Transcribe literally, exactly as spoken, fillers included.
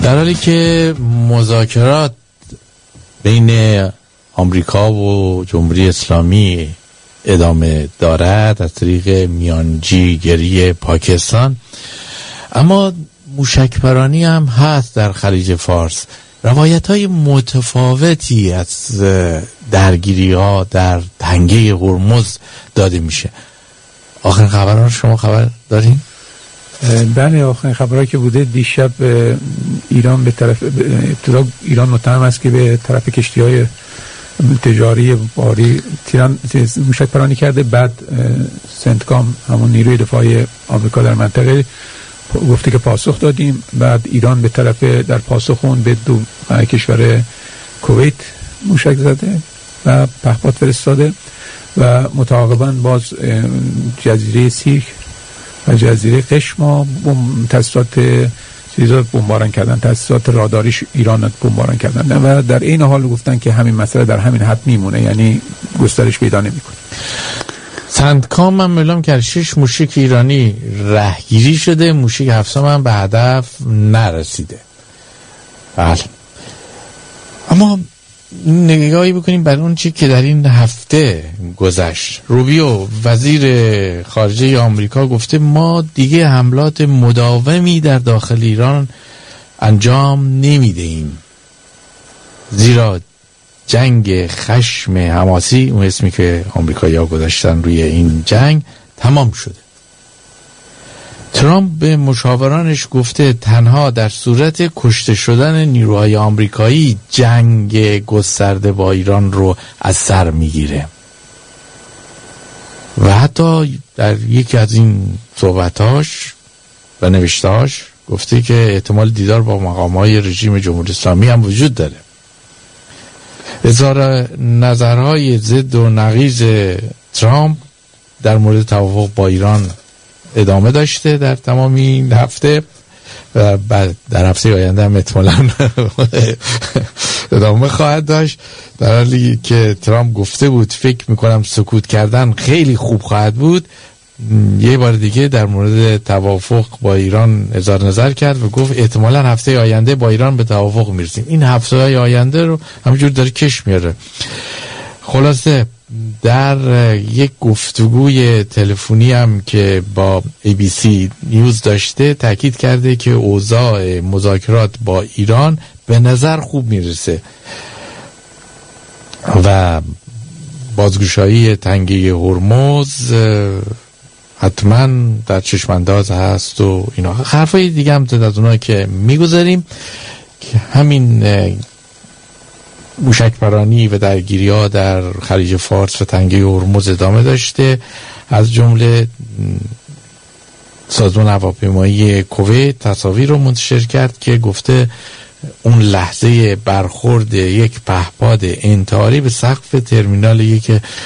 در حالی که مذاکرات بین آمریکا و جمهوری اسلامی ادامه دارد از طریق میانجیگری پاکستان، اما موشکپرانی هم هست در خلیج فارس. روایت‌های متفاوتی از درگیری‌ها در تنگه هرمز داده میشه. آخرین خبرها شما خبر دارین؟ بله، آخرین خبرهایی که بوده دیشب ایران به طرف ابتدا ایران متهم است که به طرف کشتی‌های تجاری باری تیران موشکپرانی کرده. بعد سنتکام همون نیروی دفاعی آمریکا در منطقه گفته که پاسخ دادیم. بعد ایران به طرف در پاسخون به دو کشور کویت موشک زده و پهپاد فرستاده و متعاقباً باز جزیره سیرک و جزیره قشما تاسیسات چیزا بمباران کردن، تاسیسات راداریش ایران بمباران کردن و در این حال گفتن که همین مسئله در همین حد میمونه، یعنی گسترش پیدا نمیکنه. سندکام هم اعلام کرد شش موشک ایرانی رهگیری شده، موشک هفتصم هم به هدف نرسیده. بله، اما نگاهی بکنیم بر اون چی که در این هفته گذشت. روبیو وزیر خارجه آمریکا گفته ما دیگه حملات مداومی در داخل ایران انجام نمیدهیم، زیرا جنگ خشم حماسی، اون اسمی که آمریکایی‌ها گذاشتن روی این جنگ، تمام شده. ترامپ به مشاورانش گفته تنها در صورت کشته شدن نیروهای آمریکایی جنگ گسترده با ایران رو از سر میگیره و حتی در یکی از این صحبتاش و نوشتهاش گفته که احتمال دیدار با مقام‌های رژیم جمهوری اسلامی هم وجود داره. اظهار نظرهای ضد و نقیض ترامپ در مورد توافق با ایران ادامه داشته در تمام این هفته و بعد در هفته آینده هم احتمالاً ادامه خواهد داشت، در حالی که ترامپ گفته بود فکر میکنم سکوت کردن خیلی خوب خواهد بود. یه بار دیگه در مورد توافق با ایران اظهار نظر کرد و گفت احتمالاً هفته آینده با ایران به توافق میرسیم. این هفته های آینده رو همینجور داره کش میاره. خلاصه در یک گفتگوی تلفنی هم که با ای بی سی نیوز داشته تاکید کرده که اوضاع مذاکرات با ایران به نظر خوب میرسه و بازگشایی تنگه هرمز حتما در چشمانداز هست و اینا. حرفای دیگه هم از اونها که میگذاریم که همین موشکپرانی و درگیری ها در خلیج فارس و تنگه هرمز ادامه داشته. از جمله سازمان هواپیمایی کویت تصاویر رو منتشر کرد که گفته اون لحظه برخورد یک پهپاد انتحاری به سقف ترمینال یک